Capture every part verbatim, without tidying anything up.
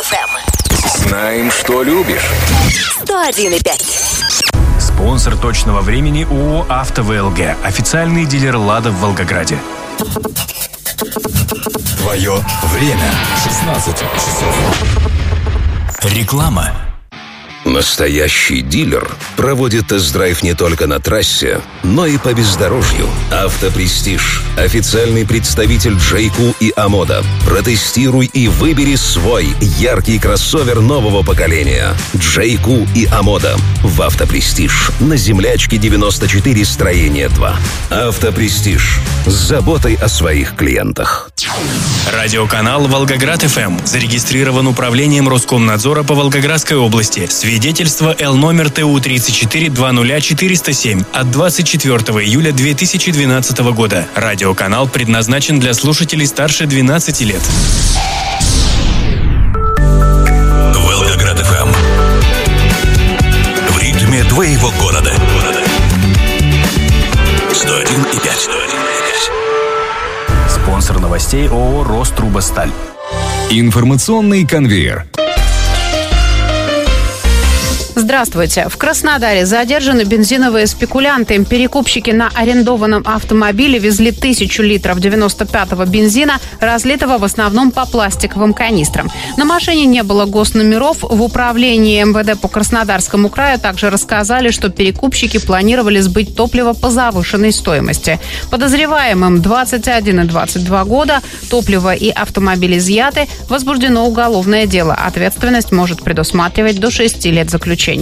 эф эм. Знаем, что любишь. сто один и пять. Спонсор точного времени ООО «АвтоВЛГ». Официальный дилер «Лада» в Волгограде. Твое время. шестнадцать часов. Реклама. Настоящий дилер проводит тест-драйв не только на трассе, но и по бездорожью. «Автопрестиж» – официальный представитель Джейку и Амода. Протестируй и выбери свой яркий кроссовер нового поколения. Джейку и Амода. В «Автопрестиж» на Землячке девяносто четыре, строение два. «Автопрестиж» с заботой о своих клиентах. Радиоканал «Волгоград-ФМ» зарегистрирован управлением Роскомнадзора по Волгоградской области. Свидетельство Л номер Т У тридцать четыре двадцать ноль четыреста семь от двадцать четвёртого июля две тысячи двенадцатого года. Радиоканал предназначен для слушателей старше двенадцати лет. Волгоград-ФМ. В ритме твоего города. сто один и пять. Спонсор новостей ООО «Рострубосталь». Информационный конвейер. Здравствуйте. В Краснодаре задержаны бензиновые спекулянты. Перекупщики на арендованном автомобиле везли тысячу литров девяносто пятого бензина, разлитого в основном по пластиковым канистрам. На машине не было госномеров. В управлении эм вэ дэ по Краснодарскому краю также рассказали, что перекупщики планировали сбыть топливо по завышенной стоимости. Подозреваемым двадцать один и двадцать два года, топливо и автомобиль изъяты, возбуждено уголовное дело. Ответственность может предусматривать до шести лет заключения.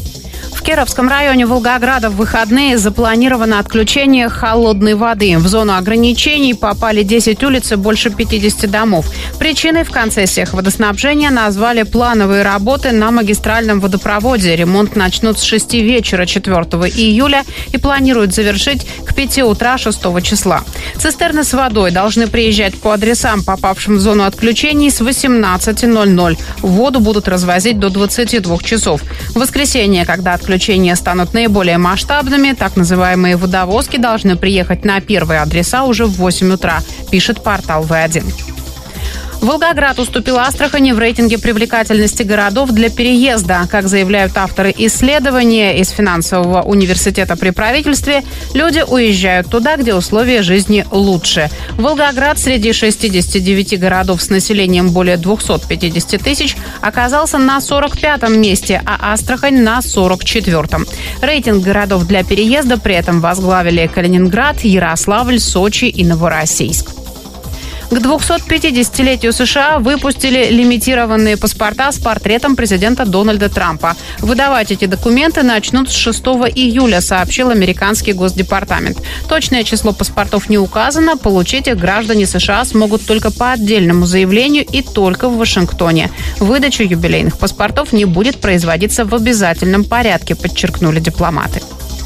В Кировском районе Волгограда в выходные запланировано отключение холодной воды. В зону ограничений попали десять улиц и больше пятидесяти домов. Причиной в концессиях водоснабжения назвали плановые работы на магистральном водопроводе. Ремонт начнут с шести вечера четвёртого июля и планируют завершить к пяти утра шестого числа. Цистерны с водой должны приезжать по адресам, попавшим в зону отключений, с восемнадцати ноль-ноль. Воду будут развозить до двадцати двух часов. В воскресенье, когда отключение Отключения станут наиболее масштабными, так называемые водовозки должны приехать на первые адреса уже в восемь утра, пишет портал вэ один. Волгоград уступил Астрахани в рейтинге привлекательности городов для переезда. Как заявляют авторы исследования из финансового университета при правительстве, люди уезжают туда, где условия жизни лучше. Волгоград среди шестидесяти девяти городов с населением более двухсот пятидесяти тысяч оказался на сорок пятом месте, а Астрахань на сорок четвёртом. Рейтинг городов для переезда при этом возглавили Калининград, Ярославль, Сочи и Новороссийск. К двухсотпятидесятилетию США выпустили лимитированные паспорта с портретом президента Дональда Трампа. Выдавать эти документы начнут с шестого июля, сообщил американский Госдепартамент. Точное число паспортов не указано. Получить их граждане США смогут только по отдельному заявлению и только в Вашингтоне. Выдача юбилейных паспортов не будет производиться в обязательном порядке, подчеркнули дипломаты.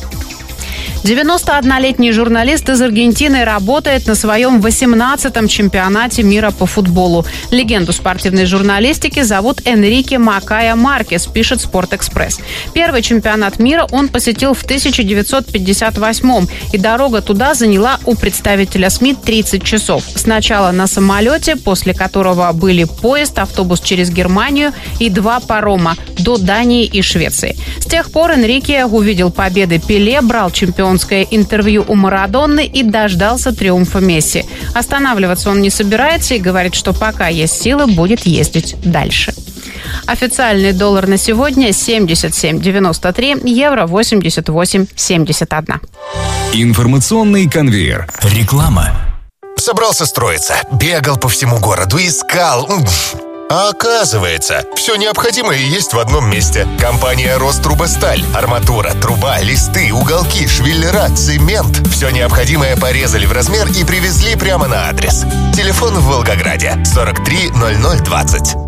девяностооднолетний журналист из Аргентины работает на своем восемнадцатом чемпионате мира по футболу. Легенду спортивной журналистики зовут Энрике Макая Маркес, пишет «Спортэкспресс». Первый чемпионат мира он посетил в тысяча девятьсот пятьдесят восьмом, и дорога туда заняла у представителя СМИ тридцать часов. Сначала на самолете, после которого были поезд, автобус через Германию и два парома до Дании и Швеции. С тех пор Энрике увидел победы Пеле, брал чемпионское интервью у Марадонны и дождался триумфа Месси. Останавливаться он не собирается и говорит, что пока есть силы, будет ездить дальше. Официальный доллар на сегодня семьдесят семь девяносто три, евро восемьдесят восемь семьдесят один. Информационный конвейер. Реклама. Собрался строиться, бегал по всему городу, искал. А оказывается, все необходимое есть в одном месте. Компания «Рострубосталь». Арматура, труба, листы, уголки, швеллера, цемент. Все необходимое порезали в размер и привезли прямо на адрес. Телефон в Волгограде сорок три ноль ноль двадцать.